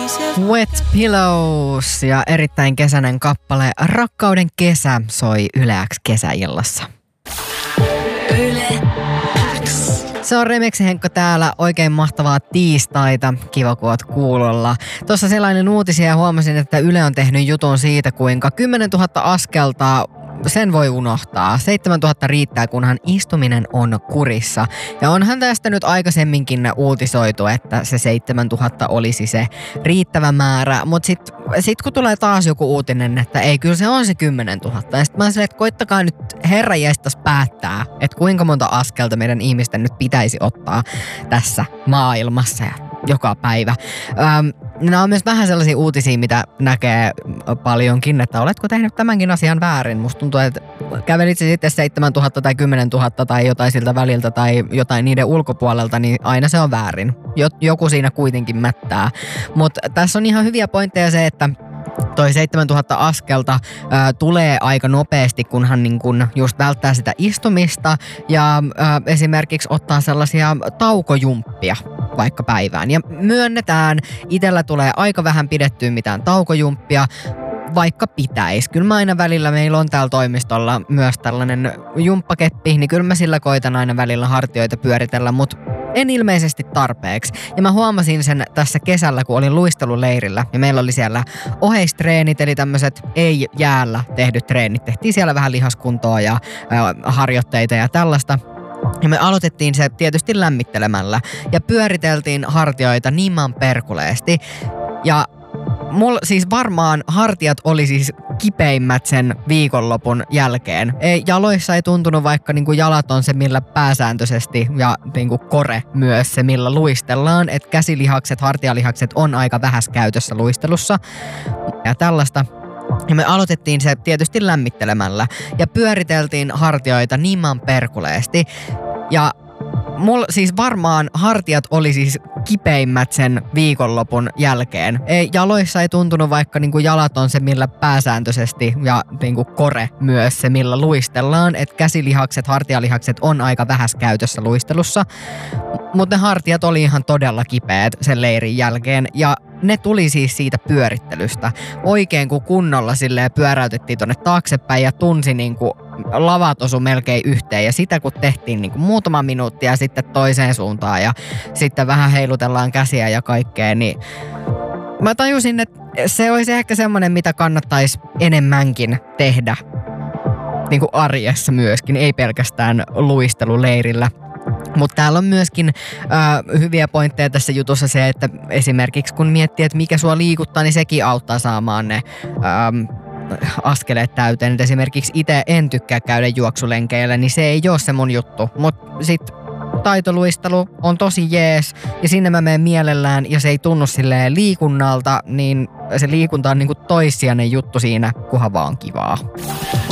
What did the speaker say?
Wet Pillows ja erittäin kesäinen kappale Rakkauden kesä soi Yle X kesäillassa. Yle X. Se on Remexi Henkka täällä. Oikein mahtavaa tiistaita. Kiva, kun oot kuulolla. Tuossa sellainen uutisia ja huomasin, että Yle on tehnyt jutun siitä, kuinka 10 000 askelta sen voi unohtaa. 7 000 riittää, kunhan istuminen on kurissa. Ja onhan tästä nyt aikaisemminkin uutisoitu, että se 7 000 olisi se riittävä määrä. Mutta sit kun tulee taas joku uutinen, että ei, kyllä se on se 10 000. Ja sit mä oon silleen, että koittakaa nyt herranjestas päättää, että kuinka monta askelta meidän ihmisten nyt pitäisi ottaa tässä maailmassa ja joka päivä. Nämä on myös vähän sellaisia uutisia, mitä näkee paljonkin, että oletko tehnyt tämänkin asian väärin. Musta tuntuu, että kävelit sitten 7 000 tai 10 000 tai jotain siltä väliltä tai jotain niiden ulkopuolelta, niin aina se on väärin. Joku siinä kuitenkin mättää. Mutta tässä on ihan hyviä pointteja se, että toi 7 000 askelta tulee aika nopeasti, kunhan niin kun just välttää sitä istumista ja esimerkiksi ottaa sellaisia taukojumppia vaikka päivään. Ja myönnetään, itsellä tulee aika vähän pidettyä mitään taukojumppia, vaikka pitäisi. Kyllä mä aina välillä, meillä on täällä toimistolla myös tällainen jumppakeppi, niin kyllä mä sillä koitan aina välillä hartioita pyöritellä, mutta en ilmeisesti tarpeeksi. Ja mä huomasin sen tässä kesällä, kun olin luisteluleirillä ja meillä oli siellä oheistreenit, eli tämmöiset ei-jäällä tehdyt treenit. Tehtiin siellä vähän lihaskuntoa ja harjoitteita ja tällaista. Ja me aloitettiin se tietysti lämmittelemällä ja pyöriteltiin hartioita niman perkuleesti. Ja mulla siis varmaan hartiat oli siis kipeimmät sen viikonlopun jälkeen. Jaloissa ei tuntunut, vaikka niinku jalat on se, millä pääsääntöisesti ja niinku kore myös se, millä luistellaan. Että käsilihakset, hartialihakset on aika vähäs käytössä luistelussa ja tällaista. Ja me aloitettiin se tietysti lämmittelemällä ja pyöriteltiin hartioita niman perkuleesti. Ja mulla siis varmaan hartiat oli siis kipeimmät sen viikonlopun jälkeen. Jaloissa ei tuntunut, vaikka niinku jalat on se, millä pääsääntöisesti ja niinku kore myös se, millä luistellaan. Että käsilihakset, hartialihakset on aika vähäs käytössä luistelussa. Mutta ne hartiat oli ihan todella kipeät sen leirin jälkeen ja ne tuli siis siitä pyörittelystä. Oikein kun kunnolla silleen pyöräytettiin tonne taaksepäin ja tunsi niinku lavat osu melkein yhteen. Ja sitä kun tehtiin niinku muutama minuutti ja sitten toiseen suuntaan ja sitten vähän heilutellaan käsiä ja kaikkea, niin mä tajusin, että se olisi ehkä semmoinen, mitä kannattaisi enemmänkin tehdä niinku arjessa myöskin, ei pelkästään luisteluleirillä. Mutta täällä on myöskin hyviä pointteja tässä jutussa se, että esimerkiksi kun miettii, että mikä sua liikuttaa, niin sekin auttaa saamaan ne askeleet täyteen. Et esimerkiksi itse en tykkää käydä juoksulenkeillä, niin se ei ole se mun juttu. Mutta sitten taitoluistelu on tosi jees ja sinne mä menen mielellään ja se ei tunnu silleen liikunnalta, niin se liikunta on niinku toissijainen juttu siinä, kunhan vaan kivaa.